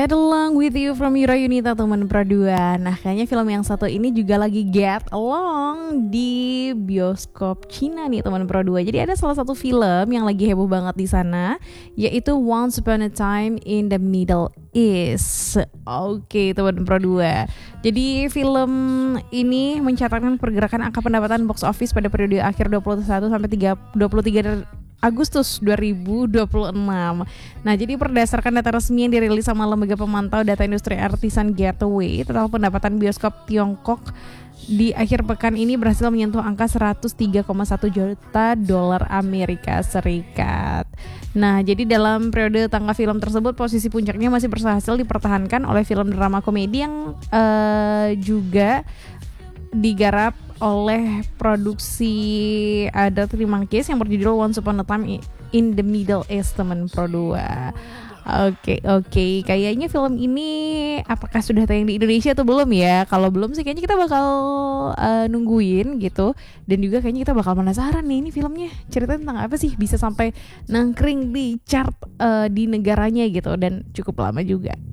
Ride Along With You from Yura Yunita teman Pradua. Nah kayaknya film yang satu ini juga lagi get along di bioskop Cina nih teman Pradua. Jadi ada salah satu film yang lagi heboh banget di sana, yaitu Once Upon a Time in the Middle East. Oke teman Pradua. Jadi film ini mencatatkan pergerakan angka pendapatan box office pada periode akhir 21 sampai 23 Agustus 2026. Nah, jadi berdasarkan data resmi yang dirilis sama Lembaga Pemantau Data Industri Artisan Gateway, total pendapatan bioskop Tiongkok di akhir pekan ini berhasil menyentuh angka 103,1 juta dolar Amerika Serikat. Nah, jadi dalam periode tangga film tersebut, posisi puncaknya masih berhasil dipertahankan oleh film drama komedi yang juga digarap oleh produksi ada Three Monkeys yang berjudul Once Upon a Time in the Middle East teman Pro 2. Oke. Kayaknya film ini apakah sudah tayang di Indonesia atau belum ya? Kalau belum sih kayaknya kita bakal nungguin gitu. Dan juga kayaknya kita bakal penasaran nih, ini filmnya ceritanya tentang apa sih bisa sampai nangkring di chart di negaranya gitu, dan cukup lama juga.